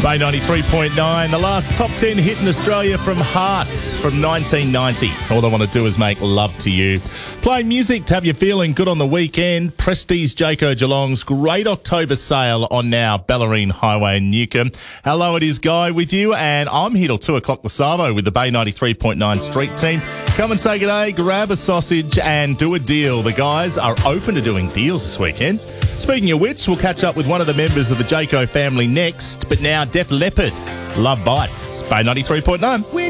Bay 93.9, the last top 10 hit in Australia from Hearts from 1990. All I want to do is make love to you. Playing music to have you feeling good on the weekend. Prestige Jayco Geelong's great October sale on now, Bellarine Highway in Newcomb. Hello, it is Guy with you, and I'm here till 2 o'clock this Savo with the Bay 93.9 street team. Come and say good day, grab a sausage and do a deal. The guys are open to doing deals this weekend. Speaking of which, we'll catch up with one of the members of the Jayco family next, but now Def Leppard, Love Bites, Bay 93.9.